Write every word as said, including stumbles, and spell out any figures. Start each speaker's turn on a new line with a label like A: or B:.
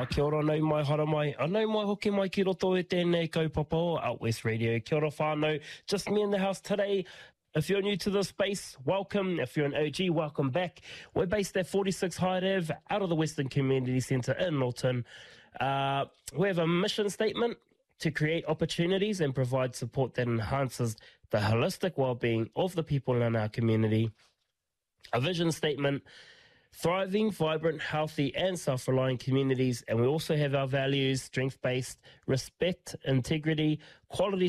A: Uh, kia ora nei mai hara mai. Anau mai hoki mai ki roto e tēnei kaupapa o Out West Radio. Kia ora whānau. Just me in the house today. If you're new to this space, welcome. If you're an O G, welcome back. We're based at forty-six Hyde Ave, out of the Western Community Centre in Norton. Uh, we have a mission statement to create opportunities and provide support that enhances the holistic well-being of the people in our community. A vision statement: thriving, vibrant, healthy, and self-reliant communities. And we also have our values: strength-based, respect, integrity, quality